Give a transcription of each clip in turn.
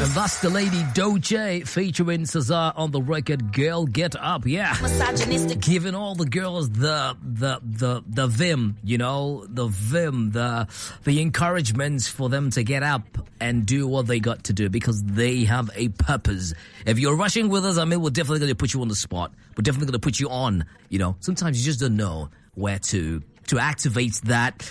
And that's the lady Doja featuring Cesar on the record Girl Get Up. Yeah. Giving all the girls the vim, you know, the vim, the encouragements for them to get up and do what they got to do because they have a purpose. If you're rushing with us, I mean, we're definitely going to put you on the spot. We're definitely going to put you on, you know. Sometimes you just don't know where to activate that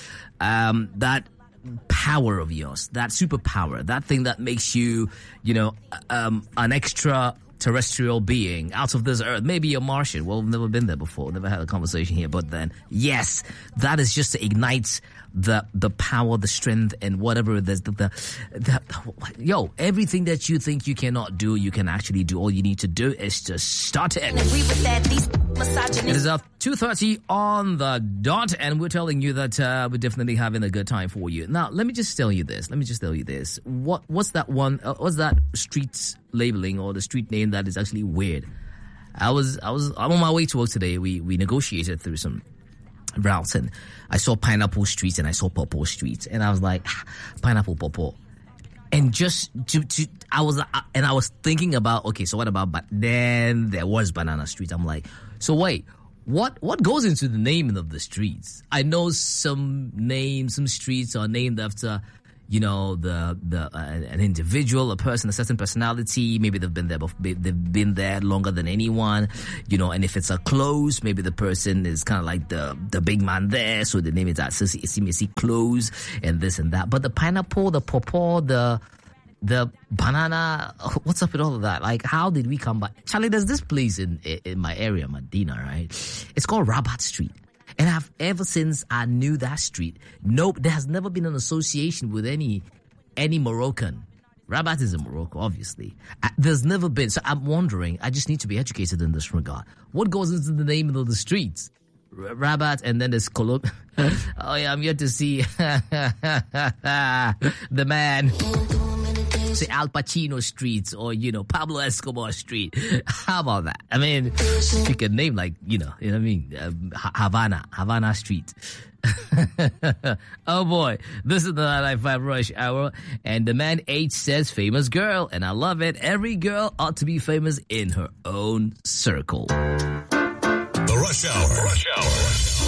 power of yours, that superpower, that thing that makes you, you know, an extraterrestrial being out of this earth. Maybe a Martian. Well, we've never been there before, never had a conversation here, but then, yes, that is just to ignite the power, the strength, and whatever it is. Yo, everything that you think you cannot do, you can actually do. All you need to do is to start it. It is 2:30 on the dot, and we're telling you that we're definitely having a good time for you. Now, let me just tell you this. What's that one? What's that street labeling or the street name that is actually weird? I'm on my way to work today. We negotiated through some routes, and I saw Pineapple Street and I saw Purple Street, and I was like, Pineapple, Purple. And just I was thinking about, okay, so what about, but then there was Banana Street. I'm like, so wait, what goes into the naming of the streets? I know some streets are named after, you know, an individual, a person, a certain personality. Maybe they've been there longer than anyone, you know. And if it's a close, maybe the person is kind of like the big man there, so the name is that see close and this and that. But the pineapple, the pawpaw, the banana, what's up with all of that? Like, how did we come by? Charlie, there's this place in my area, Medina, right? It's called Rabat Street. And ever since I knew that street, there has never been an association with any Moroccan. Rabat is in Morocco, obviously. There's never been. So I'm wondering, I just need to be educated in this regard. What goes into the name of the streets? Rabat, and then there's Colombia. Oh yeah, I'm yet to see the man. Say Al Pacino Street or, you know, Pablo Escobar Street. How about that? I mean, pick a name like, you know what I mean? Havana Street. Oh boy, this is the 995 Rush Hour, and the man H says famous girl, and I love it. Every girl ought to be famous in her own circle. The Rush Hour.